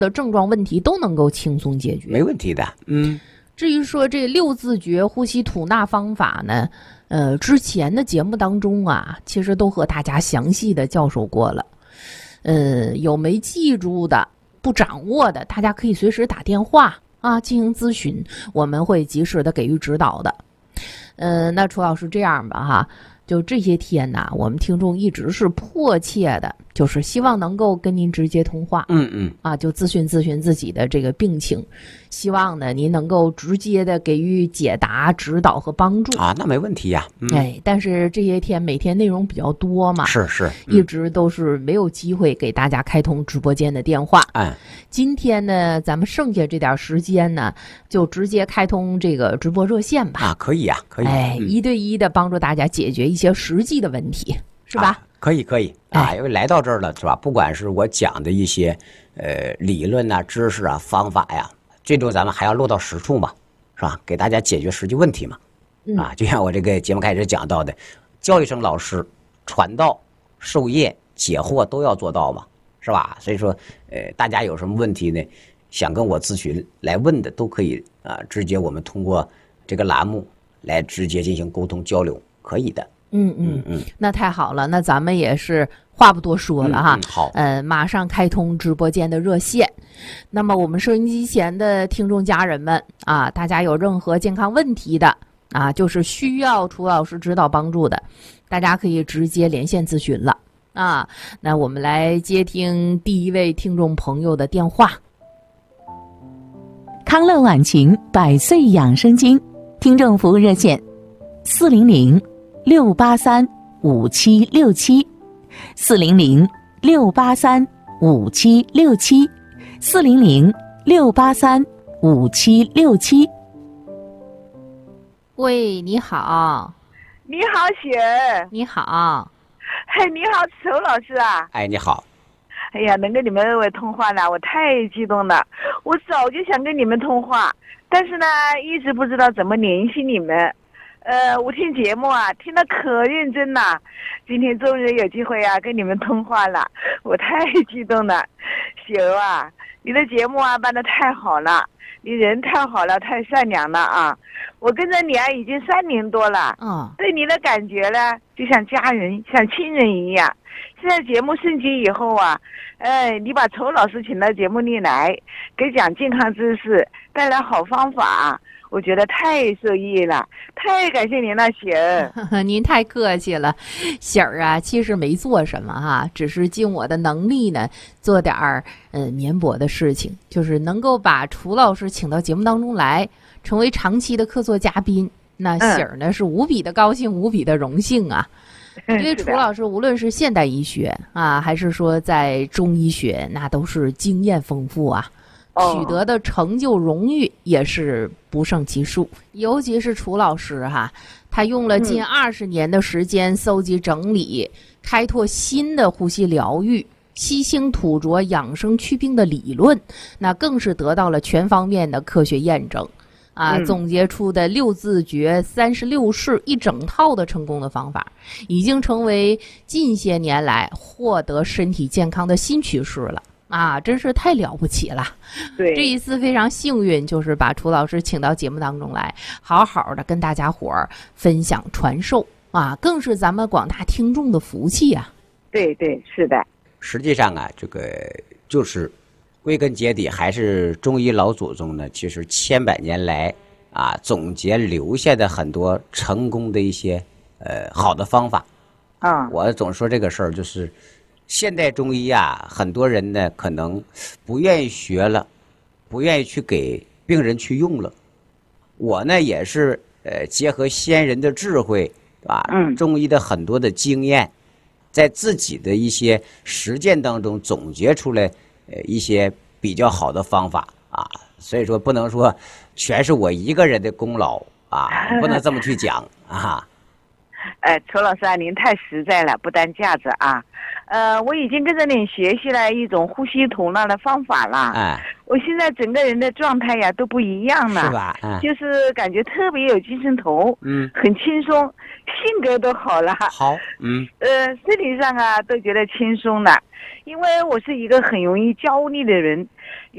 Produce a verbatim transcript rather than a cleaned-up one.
的症状问题都能够轻松解决， 没问题的。嗯， 至于说这六字诀呼吸吐纳方法呢，呃，之前的节目当中啊，其实都和大家详细的教授过了。呃，有没记住的、不掌握的，大家可以随时打电话啊进行咨询，我们会及时的给予指导的。呃，那楚老师这样吧哈，就这些天呐，我们听众一直是迫切的，就是希望能够跟您直接通话， 嗯嗯， 啊，就咨询咨询自己的这个病情，希望呢您能够直接的给予解答、指导和帮助啊，那没问题呀。嗯、 哎，但是这些天每天内容比较多嘛， 是是、 嗯，一直都是没有机会给大家开通直播间的电话。 嗯， 今天呢，咱们剩下这点时间呢，就直接开通这个直播热线吧。 啊，可以呀、啊，可以。 哎， 嗯、 一对一的帮助大家解决一些实际的问题，是吧？ 啊、可以可以啊，因为来到这儿了，是吧？不管是我讲的一些呃理论啊、知识啊、方法呀，最终咱们还要落到实处嘛，是吧？给大家解决实际问题嘛。 嗯、 啊，就像我这个节目开始讲到的，教育生老师传道授业解惑都要做到嘛，是吧？所以说，呃，大家有什么问题呢，想跟我咨询来问的都可以啊、呃，直接我们通过这个栏目来直接进行沟通交流，可以的。 嗯嗯嗯，那太好了，那咱们也是话不多说了哈。 嗯嗯、好， 呃，马上开通直播间的热线。那么我们收音机前的听众家人们啊，大家有任何健康问题的啊，就是需要楚老师指导帮助的，大家可以直接连线咨询了啊。那我们来接听第一位听众朋友的电话。 康乐晚晴百岁养生经听众服务热线：四零零六八三五七六七，四零零六八三五七六七，四零零六八三五七六七。 喂，你好。 你好，雪儿。 你好。 嘿，你好，周老师啊。 哎，你好。 哎呀，能跟你们二位通话呢，我太激动了。我早就想跟你们通话，但是呢，一直不知道怎么联系你们。呃，我听节目啊，听得可认真了。今天终于有机会啊，跟你们通话了，我太激动了。雪儿啊，你的节目啊办得太好了。你人太好了，太善良了啊！我跟着你啊，已经三年多了。 嗯， 对你的感觉呢，就像家人、像亲人一样。现在节目升级以后啊，哎，你把仇老师请到节目里来，给讲健康知识，带来好方法，我觉得太受益了，太感谢您了，雪儿。 您太客气了，喜儿啊，其实没做什么哈，只是尽我的能力呢，做点儿嗯、呃、绵薄的事情，就是能够把楚老师请到节目当中来，成为长期的客座嘉宾。那喜儿呢、嗯、是无比的高兴，无比的荣幸啊。因为楚老师无论是现代医学啊，还是说在中医学，那都是经验丰富啊。取得的成就荣誉也是不胜其数，尤其是楚老师哈，他用了近二十年的时间搜集整理、嗯、开拓新的呼吸疗愈、吸星吐浊养生祛病的理论，那更是得到了全方面的科学验证啊、嗯！总结出的六字诀、三十六式一整套的成功的方法，已经成为近些年来获得身体健康的新趋势了。啊，真是太了不起了！ 对， 这一次非常幸运，就是把楚老师请到节目当中来，好好的跟大家伙儿分享传授啊，更是咱们广大听众的福气啊！ 对对，是的。 实际上啊，这个就是归根结底还是中医老祖宗呢，其实千百年来啊总结留下的很多成功的一些呃好的方法啊。 我总说这个事儿就是。现代中医啊，很多人呢可能不愿意学了，不愿意去给病人去用了。我呢也是呃结合先人的智慧啊， 嗯， 中医的很多的经验，在自己的一些实践当中总结出来呃一些比较好的方法啊。所以说不能说全是我一个人的功劳啊，不能这么去讲啊。 呃，楚老师啊，您太实在了，不担架子啊。呃，我已经跟着你学习了一种呼吸吐纳的方法了。 哎， 我现在整个人的状态呀都不一样了， 是吧？嗯， 就是感觉特别有精神头， 嗯， 很轻松，性格都好了。 好，嗯， 呃，身体上啊都觉得轻松了，因为我是一个很容易焦虑的人。